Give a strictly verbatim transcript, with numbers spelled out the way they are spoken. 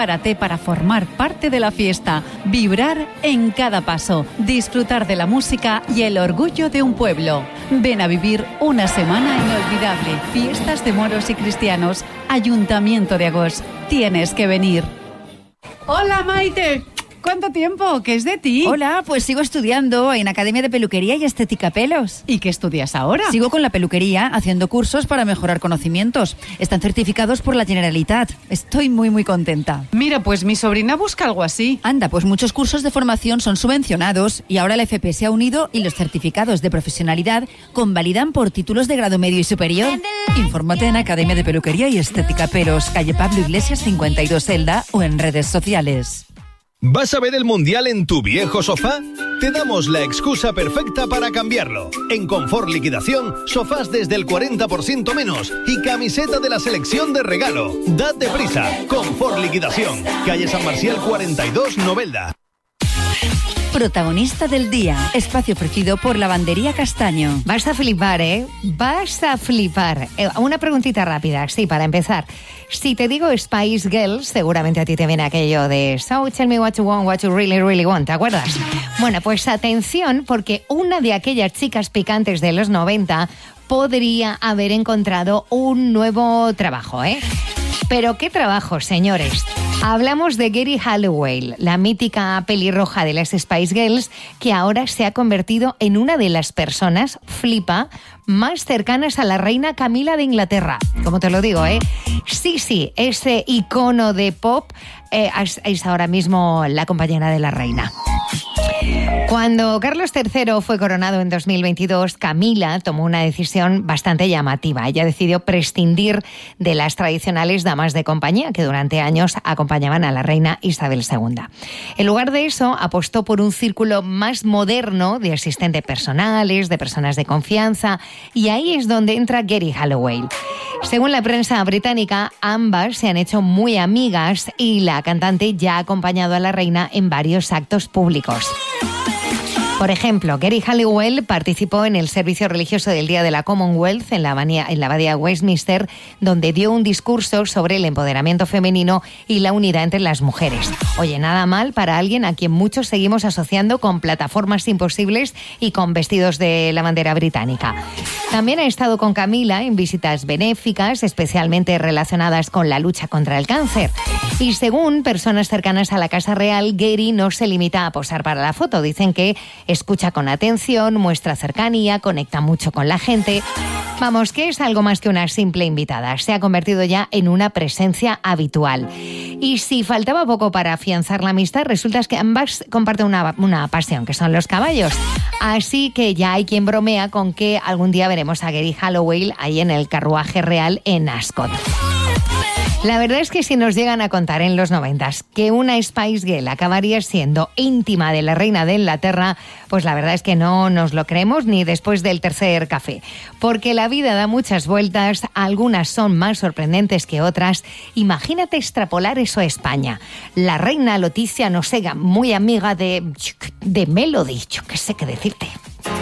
Prepárate para formar parte de la fiesta, vibrar en cada paso, disfrutar de la música y el orgullo de un pueblo. Ven a vivir una semana inolvidable. Fiestas de moros y cristianos, Ayuntamiento de Agos. Tienes que venir. Hola, Maite. ¿Cuánto tiempo? ¿Qué es de ti? Hola, pues sigo estudiando en Academia de Peluquería y Estética Pelos. ¿Y qué estudias ahora? Sigo con la peluquería, haciendo cursos para mejorar conocimientos. Están certificados por la Generalitat. Estoy muy, muy contenta. Mira, pues mi sobrina busca algo así. Anda, pues muchos cursos de formación son subvencionados y ahora la F P se ha unido y los certificados de profesionalidad convalidan por títulos de grado medio y superior. Infórmate en Academia de Peluquería y Estética Pelos, calle Pablo Iglesias cincuenta y dos, Elda, o en redes sociales. ¿Vas a ver el Mundial en tu viejo sofá? Te damos la excusa perfecta para cambiarlo. En Confort Liquidación, sofás desde el cuarenta por ciento menos y camiseta de la selección de regalo. Date prisa. Confort Liquidación, calle San Marcial cuarenta y dos, Novelda. Protagonista del día, espacio ofrecido por Lavandería Castaño. Vas a flipar, ¿eh? Vas a flipar. Eh, una preguntita rápida, sí, para empezar. Si te digo Spice Girls, seguramente a ti te viene aquello de So tell me what you want, what you really, really want, ¿te acuerdas? Bueno, pues atención, porque una de aquellas chicas picantes de los noventa podría haber encontrado un nuevo trabajo, ¿eh? Pero ¿qué trabajo, señores? Hablamos de Geri Halliwell, la mítica pelirroja de las Spice Girls, que ahora se ha convertido en una de las personas, flipa, más cercanas a la reina Camila de Inglaterra. Como te lo digo, ¿eh? Sí, sí, ese icono de pop eh, es, es ahora mismo la compañera de la reina. Cuando Carlos tercero fue coronado en dos mil veintidós, Camila tomó una decisión bastante llamativa. Ella decidió prescindir de las tradicionales damas de compañía que durante años acompañaban a la reina Isabel segunda. En lugar de eso, apostó por un círculo más moderno de asistentes personales, de personas de confianza, y ahí es donde entra Geri Halliwell. Según la prensa británica, ambas se han hecho muy amigas y la cantante ya ha acompañado a la reina en varios actos públicos. Por ejemplo, Geri Halliwell participó en el servicio religioso del Día de la Commonwealth en la abadía, en la abadía Westminster, donde dio un discurso sobre el empoderamiento femenino y la unidad entre las mujeres. Oye, nada mal para alguien a quien muchos seguimos asociando con plataformas imposibles y con vestidos de la bandera británica. También ha estado con Camila en visitas benéficas, especialmente relacionadas con la lucha contra el cáncer. Y según personas cercanas a la Casa Real, Geri no se limita a posar para la foto. Dicen que escucha con atención, muestra cercanía, conecta mucho con la gente. Vamos, que es algo más que una simple invitada. Se ha convertido ya en una presencia habitual. Y si faltaba poco para afianzar la amistad, resulta que ambas comparten una, una pasión, que son los caballos. Así que ya hay quien bromea con que algún día veremos a Geri Halliwell ahí en el carruaje real en Ascot. La verdad es que si nos llegan a contar en los noventas que una Spice Girl acabaría siendo íntima de la reina de Inglaterra, pues la verdad es que no nos lo creemos ni después del tercer café. Porque la vida da muchas vueltas, algunas son más sorprendentes que otras. Imagínate extrapolar eso a España. La reina Leticia, no sé, muy amiga de, de Melody, yo qué sé qué decirte.